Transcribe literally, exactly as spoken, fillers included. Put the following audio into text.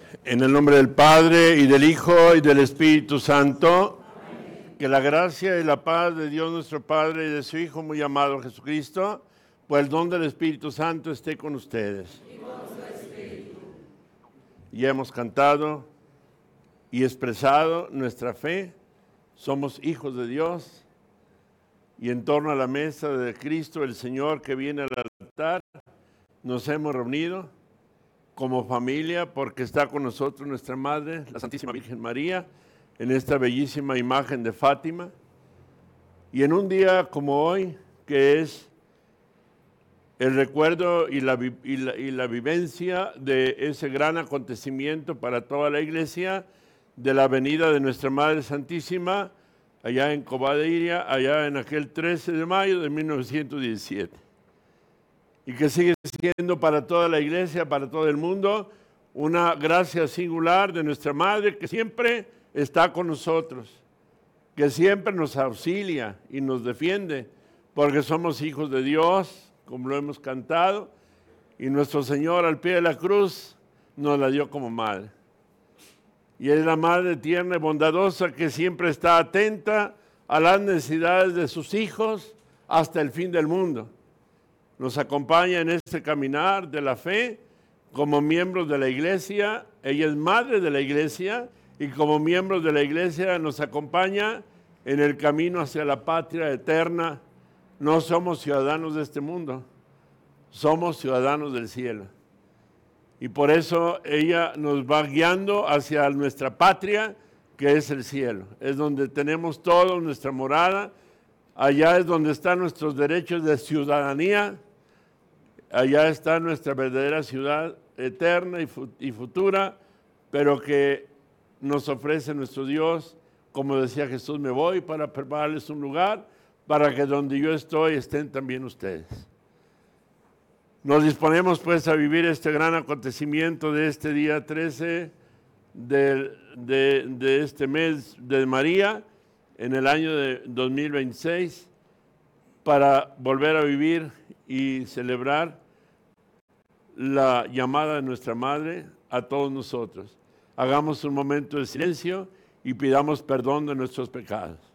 En el nombre del Padre, y del Hijo, y del Espíritu Santo. Amén. Que la gracia y la paz de Dios nuestro Padre y de su Hijo muy amado Jesucristo, por el don del Espíritu Santo, esté con ustedes. Y con su espíritu. Ya hemos cantado y expresado nuestra fe. Somos hijos de Dios. Y en torno a la mesa de Cristo, el Señor que viene al altar, nos hemos reunido como familia, porque está con nosotros nuestra Madre, la Santísima Virgen María, en esta bellísima imagen de Fátima. Y en un día como hoy, que es el recuerdo y la, y la, y la vivencia de ese gran acontecimiento para toda la Iglesia, de la venida de nuestra Madre Santísima, allá en Cobadiria, allá en aquel trece de mayo de mil novecientos diecisiete. Y que sigue siendo para toda la Iglesia, para todo el mundo, una gracia singular de nuestra Madre, que siempre está con nosotros, que siempre nos auxilia y nos defiende, porque somos hijos de Dios, como lo hemos cantado, y nuestro Señor al pie de la cruz nos la dio como madre. Y es la Madre tierna y bondadosa que siempre está atenta a las necesidades de sus hijos hasta el fin del mundo. Nos acompaña en este caminar de la fe como miembros de la Iglesia. Ella es madre de la Iglesia y como miembros de la Iglesia nos acompaña en el camino hacia la patria eterna. No somos ciudadanos de este mundo, somos ciudadanos del cielo. Y por eso ella nos va guiando hacia nuestra patria, que es el cielo. Es donde tenemos toda nuestra morada. Allá es donde están nuestros derechos de ciudadanía. Allá está nuestra verdadera ciudad eterna y futura, pero que nos ofrece nuestro Dios. Como decía Jesús, me voy para prepararles un lugar, para que donde yo estoy estén también ustedes. Nos disponemos pues a vivir este gran acontecimiento de este día trece de, de, de este mes de María, en el año de dos mil veintiséis, para volver a vivir y celebrar la llamada de nuestra Madre a todos nosotros. Hagamos un momento de silencio y pidamos perdón de nuestros pecados.